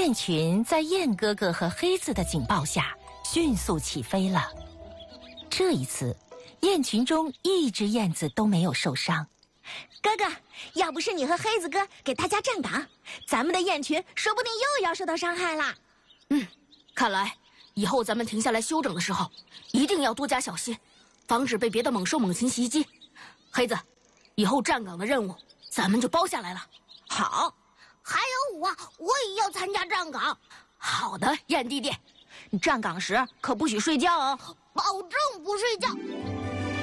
雁群在雁哥哥和黑子的警报下迅速起飞了。这一次，雁群中一只燕子都没有受伤。 哥哥，要不是你和黑子哥给大家站岗，咱们的雁群说不定又要受到伤害了。 看来以后咱们停下来休整的时候，一定要多加小心，防止被别的猛兽猛禽袭击。黑子，以后站岗的任务咱们就包下来了。 好， 还有我也要参加站岗。 好的，燕弟弟， 站岗时可不许睡觉哦， 保证不睡觉。